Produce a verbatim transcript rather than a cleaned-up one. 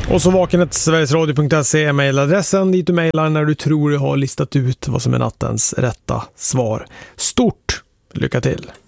Och så vakenet sverigesradio punkt se är mejladressen dit du mejlar när du tror du har listat ut vad som är nattens rätta svar. Stort lycka till!